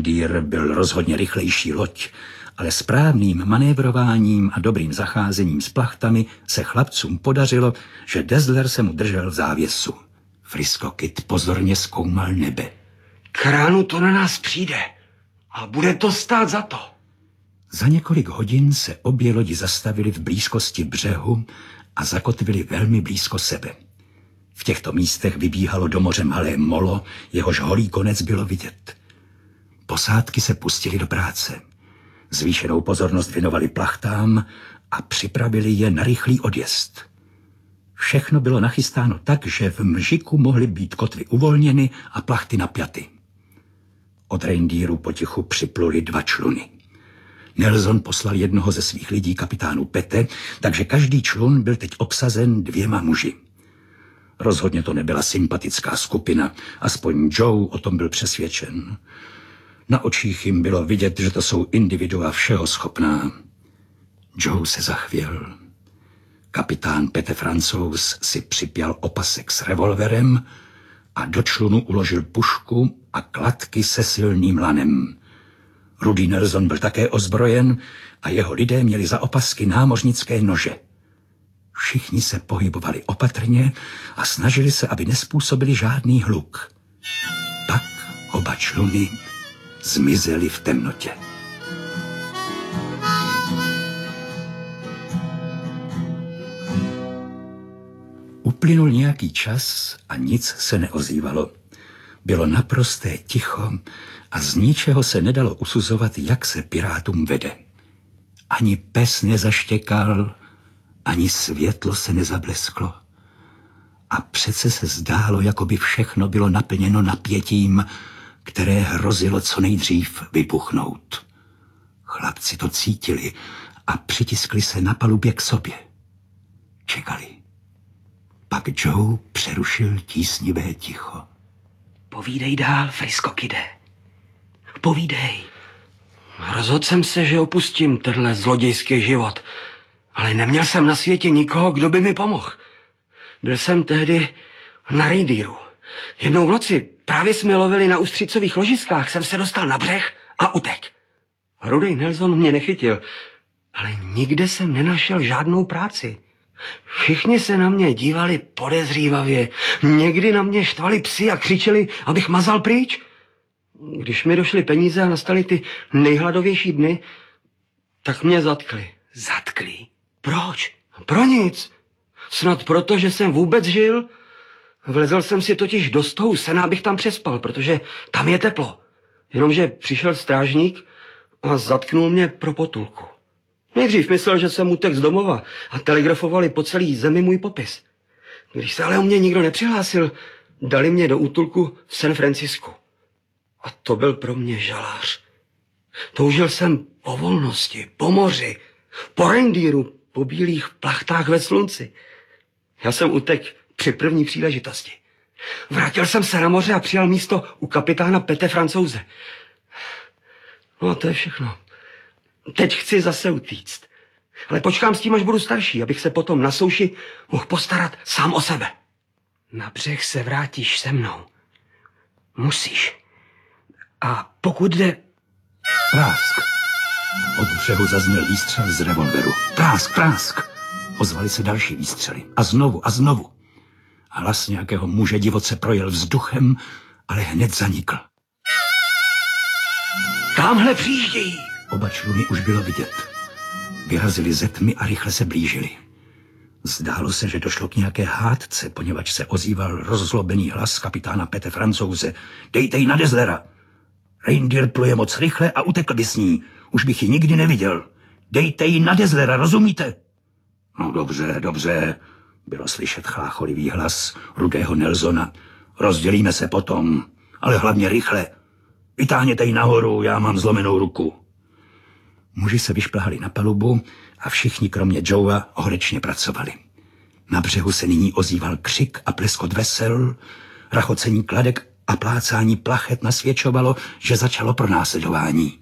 Reindeer byl rozhodně rychlejší loď, ale správným manévrováním a dobrým zacházením s plachtami se chlapcům podařilo, že Dazzler se mu držel v závěsu. Frisco Kid pozorně zkoumal nebe. K ránu to na nás přijde a bude to stát za to. Za několik hodin se obě lodi zastavily v blízkosti břehu a zakotvily velmi blízko sebe. V těchto místech vybíhalo do moře malé molo, jehož holý konec bylo vidět. Posádky se pustily do práce. Zvýšenou pozornost věnovali plachtám a připravili je na rychlý odjezd. Všechno bylo nachystáno tak, že v mžiku mohly být kotvy uvolněny a plachty napjaty. Od Reindeeru potichu připluli 2 čluny. Nelson poslal jednoho ze svých lidí kapitánu Pete, takže každý člun byl teď obsazen 2 muži. Rozhodně to nebyla sympatická skupina, aspoň Joe o tom byl přesvědčen. Na očích jim bylo vidět, že to jsou individua všeho schopná. Joe se zachvěl. Kapitán Pete Francouz si připjal opasek s revolverem a do člunu uložil pušku a kladky se silným lanem. Rudy Nelson byl také ozbrojen a jeho lidé měli za opasky námořnické nože. Všichni se pohybovali opatrně a snažili se, aby nespůsobili žádný hluk. Pak oba čluny zmizely v temnotě. Uplynul nějaký čas a nic se neozývalo. Bylo naprosté ticho a z ničeho se nedalo usuzovat, jak se pirátům vede. Ani pes nezaštěkal, ani světlo se nezablesklo. A přece se zdálo, jako by všechno bylo naplněno napětím, které hrozilo co nejdřív vybuchnout. Chlapci to cítili a přitiskli se na palubě k sobě. Čekali. Pak Joe přerušil tísnivé ticho. Povídej dál, Frisco Kide. Povídej. Rozhodl jsem se, že opustím tenhle zlodějský život, ale neměl jsem na světě nikoho, kdo by mi pomohl. Byl jsem tehdy na Reindeeru. Jednou v noci, právě jsme lovili na ústřicových ložiskách, jsem se dostal na břeh a utek. Rudy Nelson mě nechytil, ale nikde jsem nenašel žádnou práci. Všichni se na mě dívali podezřívavě. Někdy na mě štvali psi a křičeli, abych mazal pryč. Když mi došly peníze a nastaly ty nejhladovější dny, tak mě zatkli. Zatkli? Proč? Pro nic. Snad proto, že jsem vůbec žil. Vlezl jsem si totiž do stohu sena, abych tam přespal, protože tam je teplo. Jenomže přišel strážník a zatknul mě pro potulku. Nejdřív myslel, že jsem utek z domova a telegrafovali po celé zemi můj popis. Když se ale o mě nikdo nepřihlásil, dali mě do útulku v San Francisku. A to byl pro mě žalář. Toužil jsem po volnosti, po moři, po Reindeeru, po bílých plachtách ve slunci. Já jsem utek při první příležitosti. Vrátil jsem se na moře a přijal místo u kapitána Pete Francouze. No a to je všechno. Teď chci zase utíct. Ale počkám s tím, až budu starší, abych se potom na souši mohl postarat sám o sebe. Na břeh se vrátíš se mnou. Musíš. A pokud jde... Prásk. Od břehu zazněl výstřel z revolveru. Prásk, prásk. Ozvali se další výstřely. A znovu a znovu. Hlas nějakého muže divoce projel vzduchem, ale hned zanikl. Tamhle přijíždějí. Oba čluny už bylo vidět. Vyrazili ze tmy a rychle se blížili. Zdálo se, že došlo k nějaké hádce, poněvadž se ozýval rozzlobený hlas kapitána Pete Francouze. Dejte ji na Dazzlera. Reindeer pluje moc rychle a utekl by s ní. Už bych ji nikdy neviděl. Dejte ji na Dazzlera, rozumíte? No dobře, dobře, bylo slyšet chlácholivý hlas Rudého Nelsona. Rozdělíme se potom, ale hlavně rychle. Vytáhněte ji nahoru, já mám zlomenou ruku. Muži se vyšplhali na palubu a všichni kromě Joea horečně pracovali. Na břehu se nyní ozýval křik a pleskot vesel, rachocení kladek a plácání plachet nasvědčovalo, že začalo pronásledování.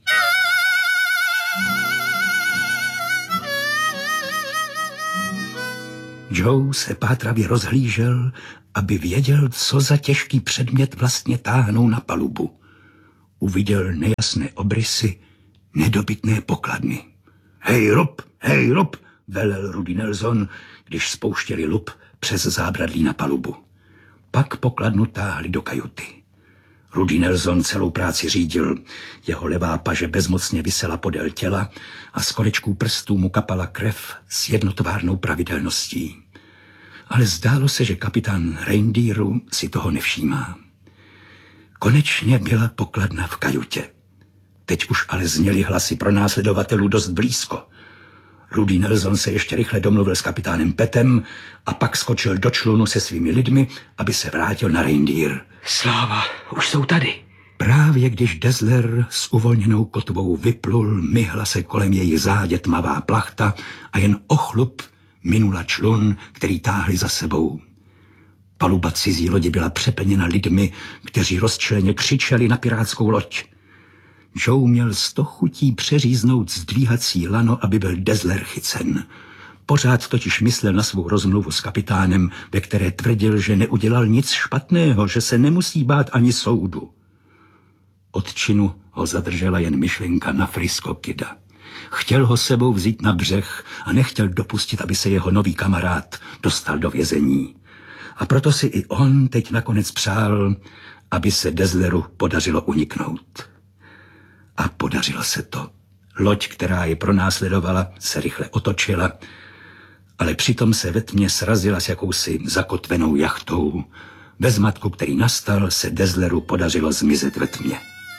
Joe se pátravě rozhlížel, aby věděl, co za těžký předmět vlastně táhnou na palubu. uviděl nejasné obrysy nedobytné pokladny. Hej, Rob, velel Rudy Nelson, když spouštěli lup přes zábradlí na palubu. Pak pokladnu táhli do kajuty. Rudy Nelson celou práci řídil, jeho levá paže bezmocně visela podél těla a z konečků prstů mu kapala krev s jednotvárnou pravidelností. Ale zdálo se, že kapitán Reindeeru si toho nevšímá. Konečně byla pokladna v kajutě. Teď už ale zněly hlasy pronásledovatelů dost blízko. Rudy Nelson se ještě rychle domluvil s kapitánem Pettem a pak skočil do člunu se svými lidmi, aby se vrátil na Reindeer. Sláva, už jsou tady. Právě když Dazzler s uvolněnou kotvou vyplul, myhla se kolem její zádě tmavá plachta a jen o chlup minula člun, který táhli za sebou. Paluba cizí lodi byla přeplněna lidmi, kteří rozčileně křičeli na pirátskou loď. Joe měl 100 chutí přeříznout zdvíhací lano, aby byl Dazzler chycen. Pořád totiž myslel na svou rozmluvu s kapitánem, ve které tvrdil, že neudělal nic špatného, že se nemusí bát ani soudu. Od činu ho zadržela jen myšlenka na Frisco Kida. Chtěl ho sebou vzít na břeh a nechtěl dopustit, aby se jeho nový kamarád dostal do vězení. A proto si i on teď nakonec přál, aby se Dazzleru podařilo uniknout. A podařilo se to. Loď, která je pronásledovala, se rychle otočila, ale přitom se ve tmě srazila s jakousi zakotvenou jachtou. Ve zmatku, který nastal, se Dazzleru podařilo zmizet ve tmě.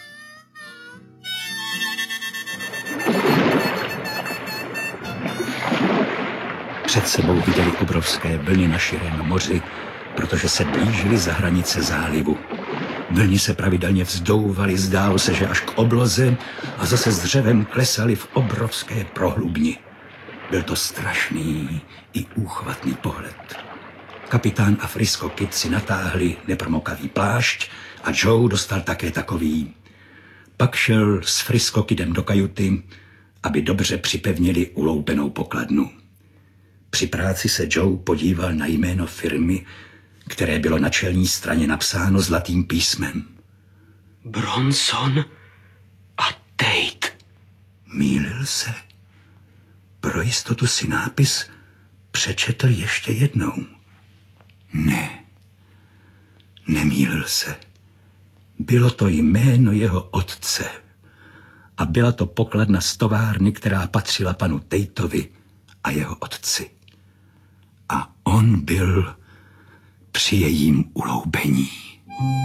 Před sebou viděli obrovské vlny na širém moři, protože se blížili za hranice zálivu. Vlny se pravidelně vzdouvaly, zdálo se, že až k obloze, a zase s dřevem klesaly v obrovské prohlubni. Byl to strašný i úchvatný pohled. Kapitán a Frisco Kid si natáhli nepromokavý plášť a Joe dostal také takový. Pak šel s Frisco Kidem do kajuty, aby dobře připevnili uloupenou pokladnu. Při práci se Joe podíval na jméno firmy, které bylo na čelní straně napsáno zlatým písmem. Bronson a Tate. Mýlil se. Pro jistotu si nápis přečetl ještě jednou. Ne, nemýlil se. Bylo to jméno jeho otce. A byla to pokladna z továrny, která patřila panu Tateovi a jeho otci. A on byl při jejím uloubení.